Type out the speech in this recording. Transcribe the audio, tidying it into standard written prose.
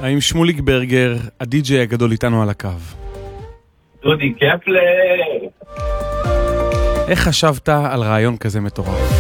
האם שמוליק ברגר, הדי-ג'יי הגדול איתנו על הקו? דודי קפלר. איך חשבת על רעיון כזה מטורף?